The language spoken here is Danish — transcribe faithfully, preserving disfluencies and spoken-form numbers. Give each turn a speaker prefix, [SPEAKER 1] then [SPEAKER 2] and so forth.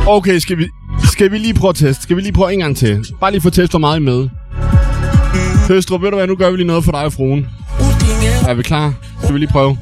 [SPEAKER 1] Okay, skal vi, skal vi lige prøve at teste? Skal vi lige prøve en gang til? Bare lige få testet, hvor meget I er med. Høstrup, ved du hvad? Nu gør vi lige noget for dig og fruen. Er vi klar? Skal vi lige prøve?